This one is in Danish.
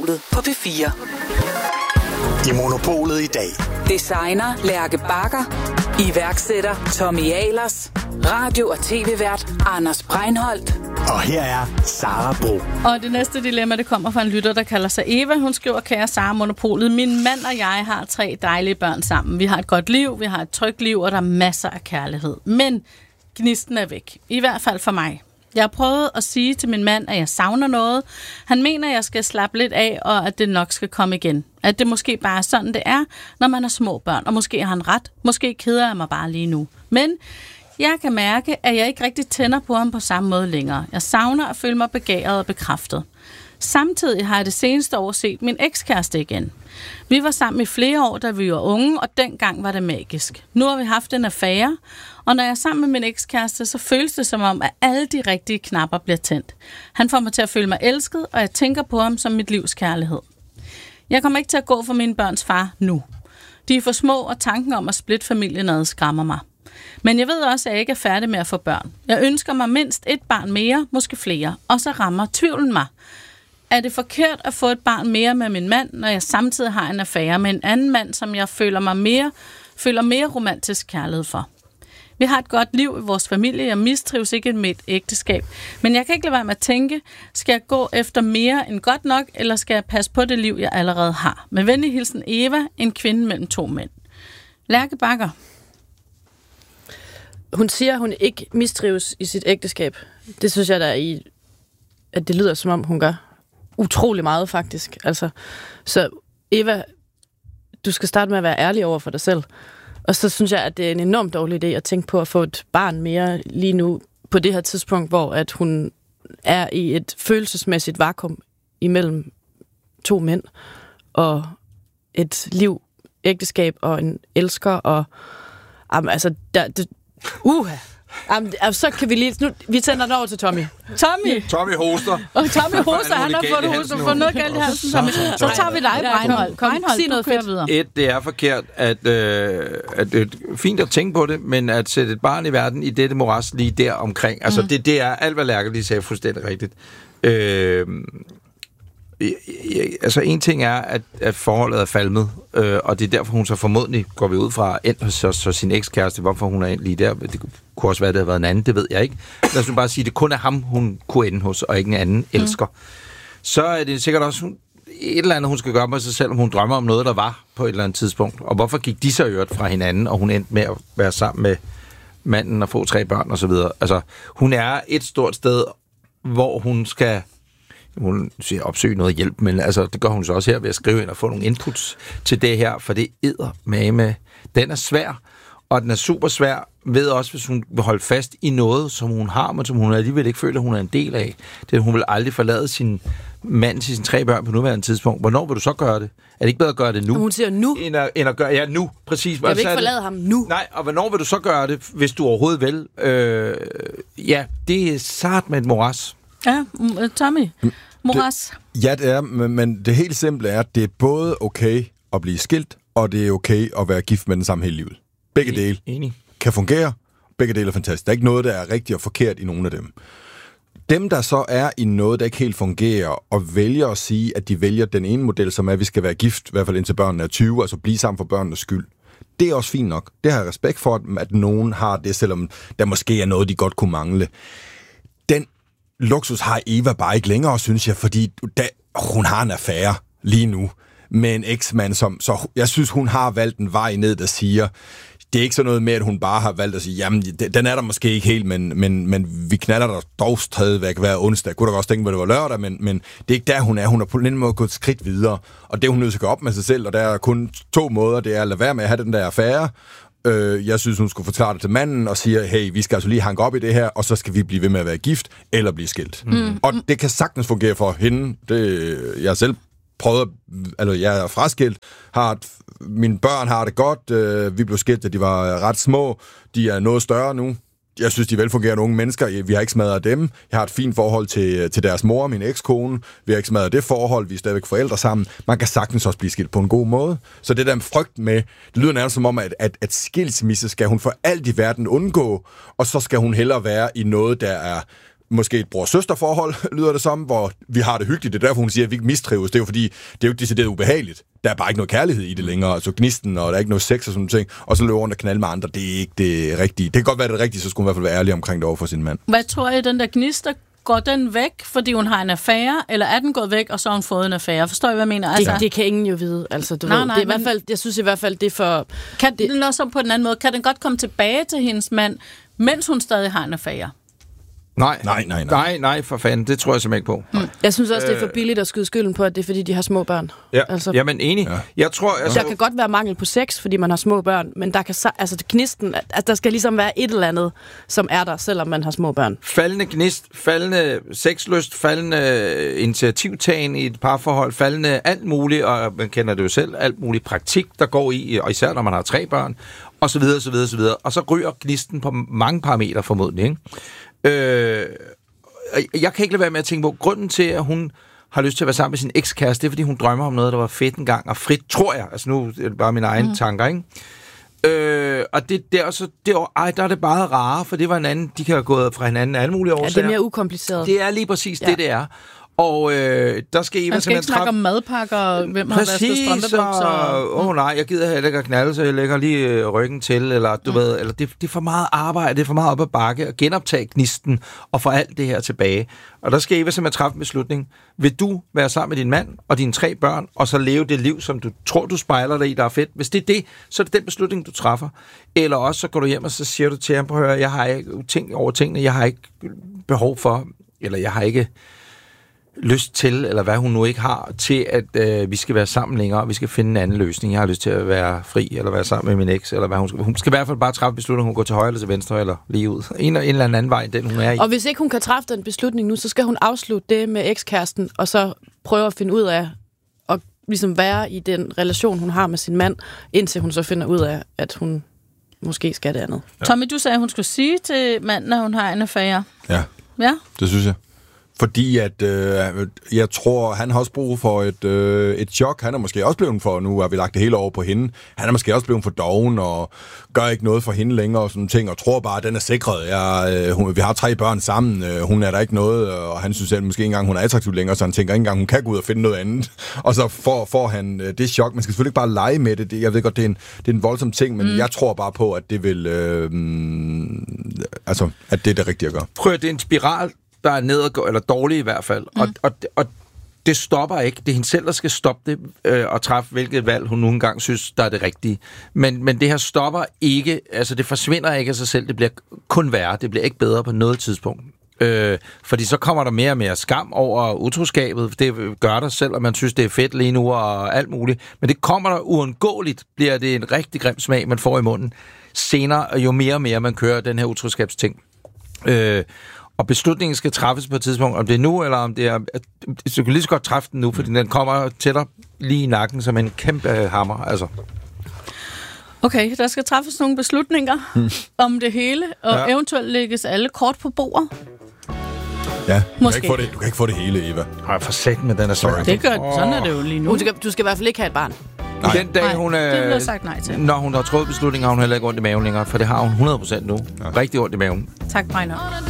Monopolet på P4. I Monopolet i dag. Designer Lærke Bagger. Iværksætter Tommy Ahlers. Radio- og tv-vært Anders Breinholt. Og her er Sara Bro. Og det næste dilemma, det kommer fra en lytter, der kalder sig Eva. Hun skriver, kære Sara Monopolet, min mand og jeg har 3 dejlige børn sammen. Vi har et godt liv, vi har et trygt liv, og der er masser af kærlighed. Men gnisten er væk. I hvert fald for mig. Jeg har prøvet at sige til min mand, at jeg savner noget. Han mener, at jeg skal slappe lidt af, og at det nok skal komme igen. At det måske bare er sådan, det er, når man har små børn. Og måske har han ret. Måske keder jeg mig bare lige nu. Men jeg kan mærke, at jeg ikke rigtig tænder på ham på samme måde længere. Jeg savner at føle mig begæret og bekræftet. Samtidig har jeg det seneste år set min ekskæreste igen. Vi var sammen i flere år, da vi var unge, og dengang var det magisk. Nu har vi haft en affære, og når jeg er sammen med min ekskæreste, så føles det som om, at alle de rigtige knapper bliver tændt. Han får mig til at føle mig elsket, og jeg tænker på ham som mit livs kærlighed. Jeg kommer ikke til at gå for mine børns far nu. De er for små, og tanken om at splitte familien ad skræmmer mig. Men jeg ved også, at jeg ikke er færdig med at få børn. Jeg ønsker mig mindst 1 barn mere, måske flere, og så rammer tvivlen mig. Er det forkert at få et barn mere med min mand, når jeg samtidig har en affære med en anden mand, som jeg føler mere romantisk kærlighed for? Vi har et godt liv i vores familie, jeg mistrives ikke med et ægteskab. Men jeg kan ikke lade være med at tænke, skal jeg gå efter mere end godt nok, eller skal jeg passe på det liv, jeg allerede har? Med venlig hilsen Eva, en kvinde mellem 2 mænd. Lærke Bagger. Hun siger, at hun ikke mistrives i sit ægteskab. Det synes jeg da at det lyder, som om hun gør utrolig meget, faktisk. Altså, så Eva, du skal starte med at være ærlig over for dig selv. Og så synes jeg, at det er en enormt dårlig idé at tænke på at få et barn mere lige nu, på det her tidspunkt, hvor at hun er i et følelsesmæssigt vakuum imellem 2 mænd, og et liv, ægteskab og en elsker, og altså, så kan vi lige... Nu, vi tænder den over til Tommy. Tommy hoster. Og Tommy hoster, han har fået hoster for noget galt i halsen. Så tager vi dig, Breinholt. Sig noget fedt videre. Det er forkert, at det er fint at tænke på det, men at sætte et barn i verden i dette moras lige der omkring. Altså, det er alt, hvad Lærke lige sagde fuldstændig rigtigt. Altså, en ting er, at forholdet er falmet, og det er derfor, hun så formodentlig, går vi ud fra, endt hos sin ekskæreste, hvorfor hun er endt lige der. Det kunne også være, at det havde været en anden, det ved jeg ikke. Lad os bare sige, at det kun er ham, hun kunne ende hos, og ikke en anden elsker. Så er det sikkert også et eller andet, hun skal gøre med sig selv, om hun drømmer om noget, der var på et eller andet tidspunkt. Og hvorfor gik de så øvrigt fra hinanden, og hun endte med at være sammen med manden og få 3 børn og så videre. Altså, hun er et stort sted, hvor hun skal... Hun siger opsøge noget hjælp, men altså, det gør hun så også her ved at skrive ind og få nogle inputs til det her, for det med. Den er svær, og den er super svær, ved også, hvis hun vil holde fast i noget, som hun har, men som hun alligevel ikke føler, hun er en del af. Hun vil aldrig forlade sin mand til sine 3 børn på nuværende tidspunkt. Hvornår vil du så gøre det? Er det ikke bedre at gøre det nu? Hun siger nu. End at gøre, ja, nu, præcis. Jeg vil ikke forlade ham nu. Nej, og hvornår vil du så gøre det, hvis du overhovedet vil? Ja, det er sart med et moras. Ja, Tommy. Moras. Ja, det er, men det helt simple er, at det er både okay at blive skilt, og det er okay at være gift med den samme hele livet. Begge dele kan fungere. Begge dele er fantastisk. Der er ikke noget, der er rigtigt og forkert i nogen af dem. Dem, der så er i noget, der ikke helt fungerer, og vælger at sige, at de vælger den ene model, som er, at vi skal være gift, i hvert fald indtil børnene er 20, altså blive sammen for børnenes skyld. Det er også fint nok. Det har jeg respekt for, at nogen har det, selvom der måske er noget, de godt kunne mangle. Den luksus har Eva bare ikke længere, synes jeg, fordi hun har en affære lige nu med en eksmand, så jeg synes, hun har valgt en vej ned, der siger, det er ikke sådan noget med, at hun bare har valgt at sige, jamen, den er der måske ikke helt, men vi knaller der dog stadigvæk hver onsdag. Jeg kunne da også tænke, at det var lørdag, men det er ikke der, hun er. Hun har på en måde gået et skridt videre, og det er hun nødt til at gå op med sig selv, og der er kun 2 måder. Det er at lade være med at have den der affære. Jeg synes, hun skulle forklare det til manden og sige, hey, vi skal altså lige hanke op i det her, og så skal vi blive ved med at være gift, eller blive skilt. Og det kan sagtens fungere for hende. Jeg selv prøvet, altså jeg er fraskilt, mine børn har det godt, vi blev skilt, da de var ret små, de er noget større nu. Jeg synes, de er velfungerende unge mennesker. Vi har ikke smadret dem. Jeg har et fint forhold til deres mor, min ekskone. Vi har ikke smadret det forhold. Vi er stadigvæk forældre sammen. Man kan sagtens også blive skilt på en god måde. Så det der med frygt med, det lyder nærmest som om, at skilsmisse skal hun for alt i verden undgå, og så skal hun hellere være i noget, der er måske et bror-søster-forhold, lyder det som, hvor vi har det hyggeligt. Det er derfor, hun siger, at vi ikke mistrives. Det er jo fordi, det er jo decideret ubehageligt. Der er bare ikke noget kærlighed i det længere. Altså gnisten, og der er ikke noget sex og sådan ting. Og så løber rundt og knalde med andre. Det er ikke det rigtige. Det kan godt være det rigtige, så skulle hun i hvert fald være ærlig omkring det over for sin mand. Hvad tror I, den der gnister, går den væk, fordi hun har en affære, eller er den gået væk, og så har hun fået en affære? Forstår I, hvad jeg mener? Altså, det kan ingen jo vide. Altså, det er i hvert fald, jeg synes i hvert fald, det er for... Kan den også på den anden måde, kan den godt komme tilbage til hendes mand, mens hun stadig har en affære? Nej, for fanden. Det tror jeg simpelthen ikke på. Jeg synes også, det er for billigt at skyde skylden på, at det er, fordi de har små børn. Ja, altså, jamen enig. Ja. Jeg tror, der kan godt være mangel på sex, fordi man har små børn, men der kan gnisten, at der skal ligesom være et eller andet, som er der, selvom man har små børn. Faldende gnist, faldende sexlyst, faldende initiativtagen i et parforhold, faldende alt muligt, og man kender det jo selv, alt muligt praktik, der går i, og især når man har 3 børn, og så videre, så videre, så videre. Og så ryger gnisten på mange parametre formodentlig, ikke? Jeg kan ikke lade være med at tænke på, grunden til, at hun har lyst til at være sammen med sin ekskæreste, det er, fordi hun drømmer om noget, der var fedt engang, og frit, tror jeg. Altså nu er det bare mine egne tanker, ikke? Og der er det bare rare, for det var en anden, de kan have gået fra hinanden alle mulige årsager. Ja, det er mere ukompliceret. Det er lige præcis det er. Og der skal Eva man skal ikke snakke om madpakker, hvem har vasket strømpebukser. Nej, jeg gider heller ikke at knalde, så jeg lægger lige ryggen til, eller du ved, eller det er for meget arbejde, det er for meget op ad bakke, at genoptage gnisten og få alt det her tilbage. Og der skal Eva simpelthen træffe en beslutning. Vil du være sammen med din mand og dine 3 børn, og så leve det liv, som du tror, du spejler dig i, der er fedt? Hvis det er det, så er det den beslutning, du træffer. Eller også så går du hjem, og så siger du til ham, prøv at høre, jeg har ikke tænkt over tingene, jeg har ikke behov for, eller jeg har ikke lyst til, eller hvad hun nu ikke har, til at vi skal være sammen længere, og vi skal finde en anden løsning. Jeg har lyst til at være fri, eller være sammen med min eks, eller hvad hun skal i hvert fald bare træffe beslutning, hun går til højre eller til venstre, eller lige ud. En eller anden vej, den hun er i. Og hvis ikke hun kan træffe den beslutning nu, så skal hun afslutte det med ekskæresten, og så prøve at finde ud af, at ligesom være i den relation, hun har med sin mand, indtil hun så finder ud af, at hun måske skal det andet. Ja. Tommy, du sagde, at hun skulle sige til manden, når hun har en affære. Ja, det synes jeg. Fordi at jeg tror, han har også brug for et chok. Han er måske også blevet for, nu har vi lagt det hele over på hende, han er måske også blevet for doven og gør ikke noget for hende længere og sådan ting, og tror bare, at den er sikret. Vi har 3 børn sammen, hun er der ikke noget, og han synes selv måske ikke engang, hun er attraktiv længere, så han tænker ikke engang, hun kan gå ud og finde noget andet. Og så får han det chok. Man skal selvfølgelig ikke bare lege med det. Jeg ved godt, det er en voldsom ting, men jeg tror bare på, at det vil, at det er det rigtige at gøre. Prøv at det er en spiral, der er nedadgående, eller dårlig i hvert fald. Og det stopper ikke. Det er hende selv, der skal stoppe det, og træffe hvilket valg, hun nogle gange synes, der er det rigtige. Men det her stopper ikke, altså det forsvinder ikke af sig selv, det bliver kun værre, det bliver ikke bedre på noget tidspunkt. Fordi så kommer der mere og mere skam over utroskabet, det gør der selv, og man synes, det er fedt lige nu, og alt muligt. Men det kommer der uundgåeligt, bliver det en rigtig grim smag, man får i munden. Senere, jo mere og mere man kører den her utroskabsting. Og beslutningen skal træffes på et tidspunkt, om det er nu, eller om det er... Så kan lige så godt træffe den nu, fordi den kommer til dig lige i nakken som en kæmpe hammer, altså. Okay, der skal træffes nogle beslutninger om det hele, og eventuelt lægges alle kort på bordet. Ja, du kan ikke få det hele, Eva. Nej, for satan med den er sorry. Det gør, sådan er det jo lige nu. Du skal i hvert fald ikke have et barn. Nej. Den dag, hun det bliver sagt nej til. Når hun har truffet beslutninger, har hun heller ikke ondt i maven længere, for det har hun 100% nu. Ja. Rigtig ondt i maven. Tak, Brejner.